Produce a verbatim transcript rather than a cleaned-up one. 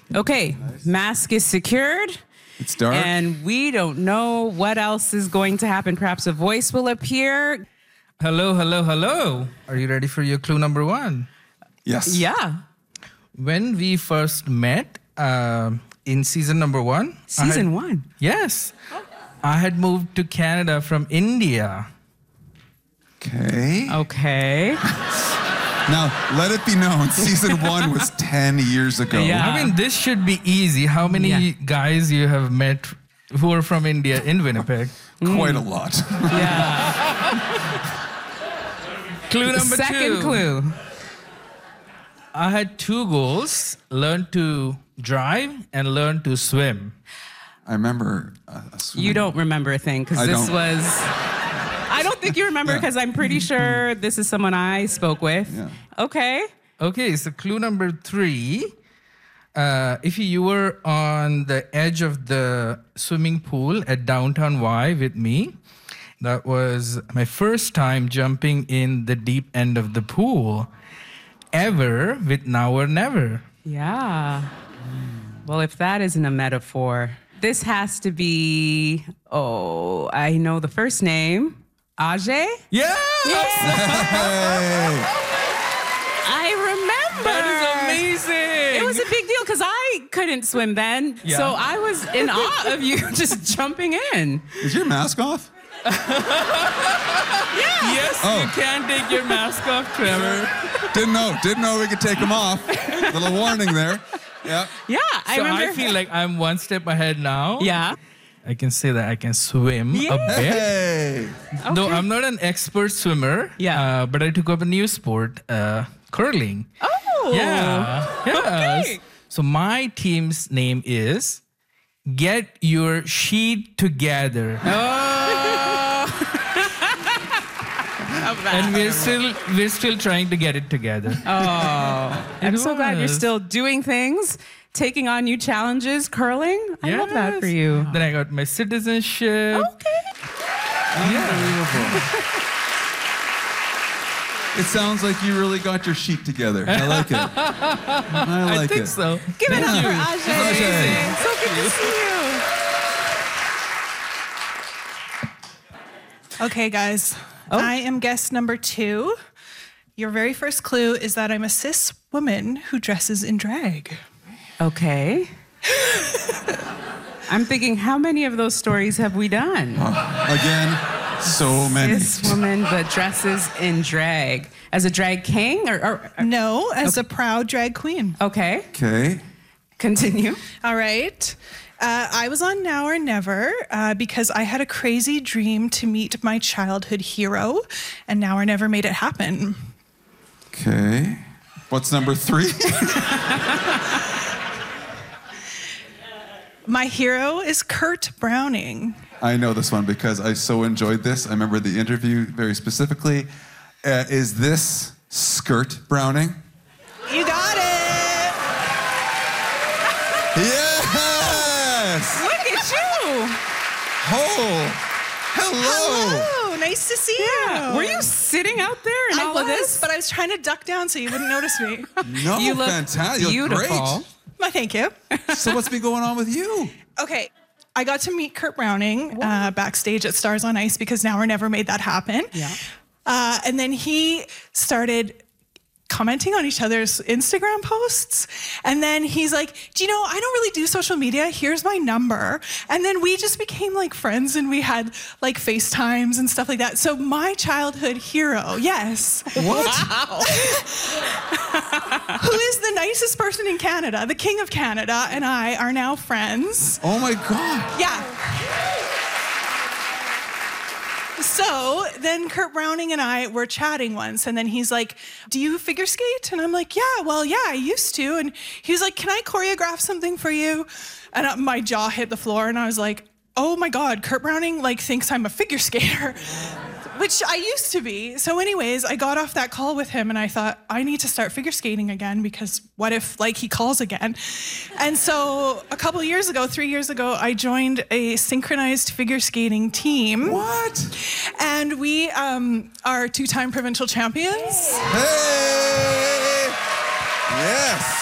Okay, mask is secured. It's dark. And we don't know what else is going to happen. Perhaps a voice will appear. Hello, hello, hello. Are you ready for your clue number one? Yes. Yeah. When we first met uh, in season number one. Season I had, one? Yes. I had moved to Canada from India. Okay. Okay. Now, let it be known, season one was ten years ago. Yeah. I mean, this should be easy. How many Yeah. guys you have met who are from India in Winnipeg? Quite a lot. Yeah. Clue number Second two. clue. I had two goals, learn to drive and learn to swim. I remember uh, You don't remember a thing because I this don't. was... I don't think you remember Yeah. because I'm pretty sure this is someone I spoke with. Yeah. Okay. Okay, so clue number three. Uh, if you were on the edge of the swimming pool at Downtown Y with me, that was my first time jumping in the deep end of the pool ever with Now or Never. Yeah. Well, if that isn't a metaphor, this has to be, oh, I know the first name. Ajay? Yeah! Hey! I remember. That is amazing! It was a big deal because I couldn't swim then. Yeah. So I was in awe of you just jumping in. Is your mask off? Yes, Oh. you can take your mask off, Trevor. Didn't know. Didn't know we could take them off. Little warning there. Yeah. Yeah, I So remember. I feel like I'm one step ahead now. Yeah. I can say that I can swim a Yeah. bit. Hey! Though Okay. I'm not an expert swimmer, Yeah. uh, but I took up a new sport, uh, curling. Oh. Yeah. Yes. Okay. So my team's name is Get Your Sheet Together. Oh. And we're still we're still trying to get it together. Oh. I'm It so glad you're was. still doing things, taking on new challenges, curling. I love that for Yes. you. Then I got my citizenship. Okay. Unbelievable. It sounds like you really got your sheet together. I like it. I like I think it. so. Give it up Thank for you. Ajay. Ajay. So good to see you. Okay, guys. Oh. I am guest number two. Your very first clue is that I'm a cis woman who dresses in drag. Okay. I'm thinking, how many of those stories have we done? Again, so many. This woman that dresses in drag. As a drag king? Or, or, or- No, as a proud drag queen. okay, Okay. continue. All right. Uh, I was on Now or Never uh, because I had a crazy dream to meet my childhood hero, and Now or Never made it happen. Okay. What's number three? My hero is Kurt Browning. I know this one because I so enjoyed this. I remember the interview very specifically. Uh, is this Skirt Browning? You got it! Yes! Look at you. Oh, hello. Hello, nice to see you. Were you sitting out there in I all was, of this? but I was trying to duck down so you wouldn't notice me. No, You look fantastic. You look beautiful. Well, thank you. great. So what's been going on with you? Okay, I got to meet Kurt Browning uh, backstage at Stars on Ice because Now or Never made that happen. Yeah. Uh, and then he started commenting on each other's Instagram posts. And then he's like, do you know, I don't really do social media. Here's my number. And then we just became like friends and we had like FaceTimes and stuff like that. So my childhood hero, yes. What? Who is the nicest person in Canada, the King of Canada, and I are now friends. Oh my God. Yeah. So then Kurt Browning and I were chatting once, and then he's like, do you figure skate? And I'm like, yeah, well, yeah, I used to. And he was like, can I choreograph something for you? And uh, my jaw hit the floor, and I was like, oh my God, Kurt Browning like thinks I'm a figure skater, which I used to be. So anyways, I got off that call with him and I thought, I need to start figure skating again because what if like he calls again? And so a couple of years ago, three years ago, I joined a synchronized figure skating team. What? And we um, are two-time provincial champions. Hey! Yes.